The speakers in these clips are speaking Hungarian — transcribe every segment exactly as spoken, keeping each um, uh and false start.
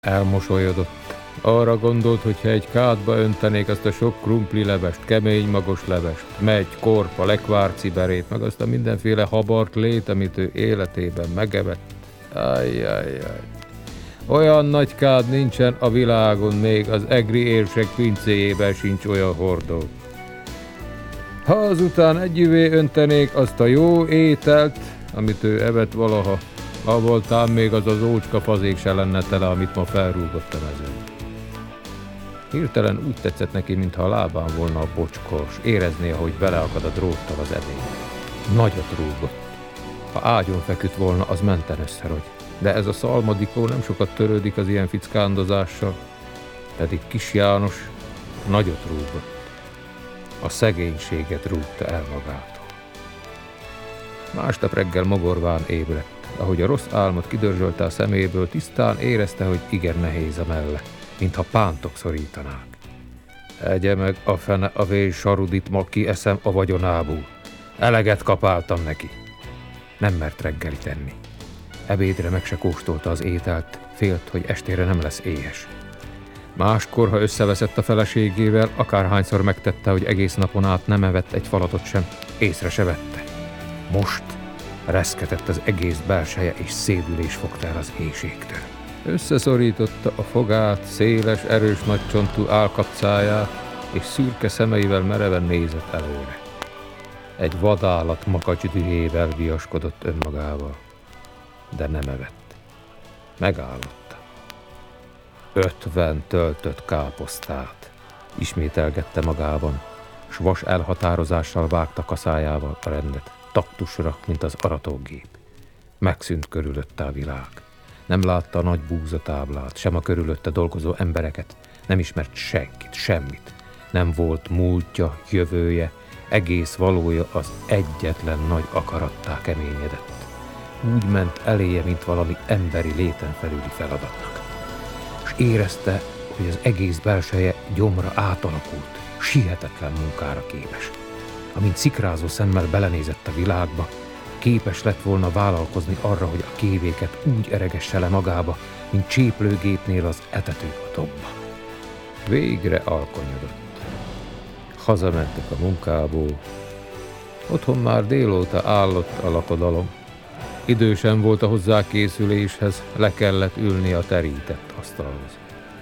Elmosolyodott. Arra gondolt, hogyha egy kádba öntenék azt a sok krumpli levest, kemény magos levest, megy, korpa, lekvárciberét, meg azt a mindenféle habart lét, amit ő életében megevett. Ajjajjaj. Olyan nagy kád nincsen a világon, még az egri érsek pincéjében sincs olyan hordó. Ha azután együvé öntenék azt a jó ételt, amit ő evett valaha, abból tám még az az ócska fazék se lenne tele, amit ma felrúgott a mezőn. Hirtelen úgy tetszett neki, mintha a lábán volna a bocskors, érezné, ahogy beleakad a dróttal az edény. Nagyot rúgott. Ha ágyon feküdt volna, az menten összerogy. De ez a szalmadikó nem sokat törődik az ilyen fickándozással, pedig Kis János nagyot rúgott. A szegénységet rúgta el magától. Másnap reggel mogorván ébredt. Ahogy a rossz álmot kidörzsölte a szeméből, tisztán érezte, hogy igen nehéz a melle, mintha pántok szorítanák. Egye meg a fene a vén sarudit, ma kieszem a vagyonából. Eleget kapáltam neki. Nem mert reggelit enni. Ebédre meg se kóstolta az ételt, félt, hogy estére nem lesz éhes. Máskor, ha összeveszett a feleségével, akárhányszor megtette, hogy egész napon át nem evett egy falatot sem, észre se vette. Most reszketett az egész belseje, és szédülés fogta el az éhségtől. Összeszorította a fogát, széles, erős nagycsontú állkapcáját, és szürke szemeivel mereven nézett előre. Egy vadállat makacs dühével viaskodott önmagával, de nem evett. Megállotta. Ötven töltött káposztát, ismételgette magában, s vas elhatározással vágta kaszájával a rendet, taktusra, mint az aratógép. Megszűnt körülötte a világ. Nem látta a nagy búzatáblát, sem a körülötte dolgozó embereket, nem ismert senkit, semmit. Nem volt múltja, jövője, egész valója az egyetlen nagy akarattá keményedett. Úgy ment eléje, mint valami emberi léten felüli feladatnak. És érezte, hogy az egész belseje gyomra átalakult, sihetetlen munkára képes. Amint szikrázó szemmel belenézett a világba, képes lett volna vállalkozni arra, hogy a kévéket úgy eregesse le magába, mint cséplőgépnél az etetők a dobba. Végre alkonyodott. Hazamentek a munkából. Otthon már délóta állott a lakodalom. Idő sem volt a hozzákészüléshez, le kellett ülni a terített asztalhoz.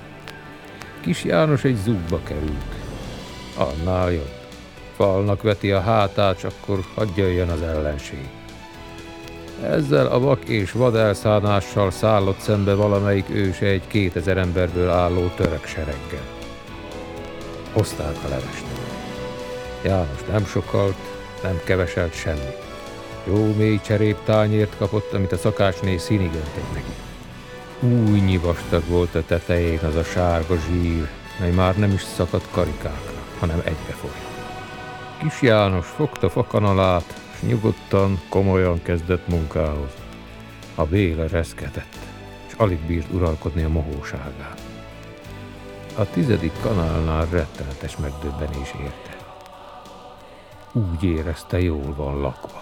Kis János egy zugba került. Annál jobb. Falnak veti a hátát, s akkor hadd jöjjön az ellenség. Ezzel a vak és vad elszánással szállott szembe valamelyik őse egy kétezer emberből álló török sereggel. Hozták a levest. János nem sokalt, nem keveselt semmit. Jó mély cseréptányért kapott, amit a szakácsné színig öntött neki. Újnyi vastag volt a tetején az a sárga zsír, mely már nem is szakadt karikákra, hanem egybefolyt. Kis János fogta fakanalát, s nyugodtan, komolyan kezdett munkához. A Béla reszketett, s alig bírt uralkodni a mohóságán. A tizedik kanálnál rettenetes megdöbbenés érte. Úgy érezte, jól van lakva.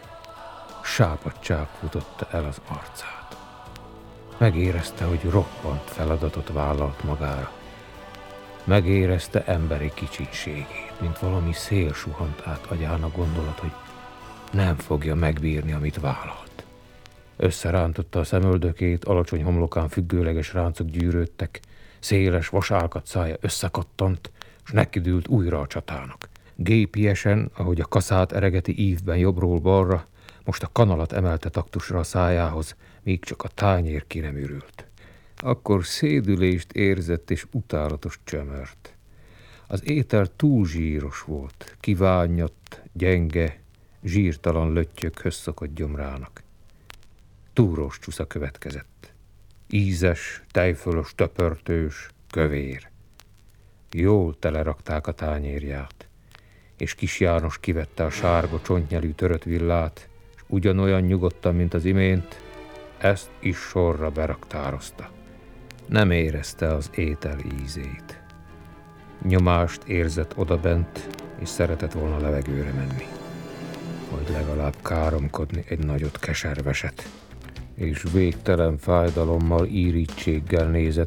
Sápadtság futotta el az arcát. Megérezte, hogy roppant feladatot vállalt magára. Megérezte emberi kicsinségét, mint valami szél suhant át agyán a gondolat, hogy nem fogja megbírni, amit vállalt. Összerántotta a szemöldökét, alacsony homlokán függőleges ráncok gyűrődtek, széles vasálkat szája összekattant, s nekidült újra a csatának. Gépiesen, ahogy a kaszát eregeti ívben jobbról balra, most a kanalat emelte taktusra a szájához, míg csak a tányér ki nem ürült. Akkor szédülést érzett és utálatos csömört. Az étel túl zsíros volt, kiványatt, gyenge, zsírtalan löttyökhöz szokott gyomrának. Túrós csusza következett. Ízes, tejfölös, töpörtős, kövér. Jól telerakták a tányérját, és Kis János kivette a sárga csontnyelű törött villát, és ugyanolyan nyugodtan, mint az imént, ezt is sorra beraktározta. Nem érezte az étel ízét. Nyomást érzett odabent, és szeretett volna levegőre menni. Hogy legalább káromkodni egy nagyot keserveset. és végtelen fájdalommal, írítséggel nézett